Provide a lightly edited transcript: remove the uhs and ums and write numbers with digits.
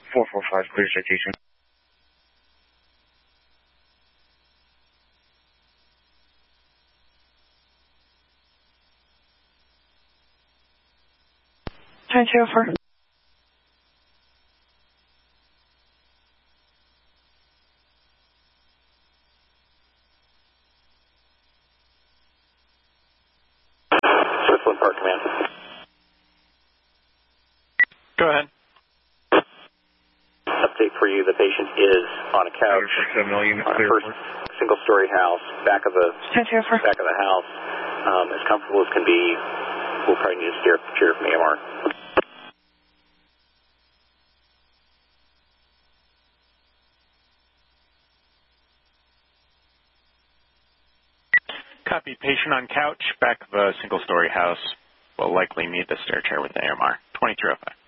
445, clear citation. Turn 204. Swiftland Park Command. Go ahead. Update for you, the patient is on a couch on a first single-story house, back of the house, as comfortable as can be. We'll probably need a chair from AMR. Copy. Patient on couch, back of a single-story house. Will likely need the stair chair with AMR. 2305.